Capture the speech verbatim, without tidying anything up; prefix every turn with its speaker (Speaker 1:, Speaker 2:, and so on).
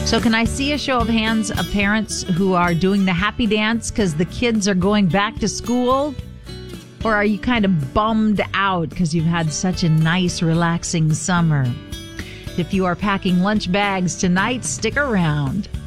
Speaker 1: So can I see a show of hands of parents who are doing the happy dance because the kids are going back to school? Or are you kind of bummed out because you've had such a nice, relaxing summer? If you are packing lunch bags tonight, stick around.